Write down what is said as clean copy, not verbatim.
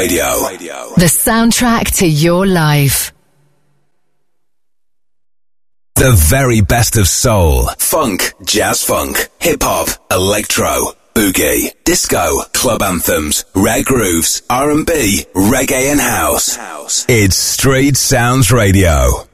The soundtrack to your life. The very best of soul, funk, jazz funk, hip-hop, electro, boogie, disco, club anthems, rare grooves, R&B, reggae and house. It's Street Sounds Radio.